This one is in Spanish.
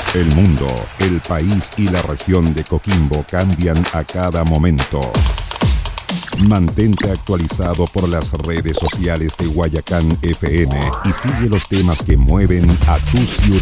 El mundo, el país y la región de Coquimbo cambian a cada momento. Mantente actualizado por las redes sociales de Guayacán FM y sigue los temas que mueven a tu ciudad.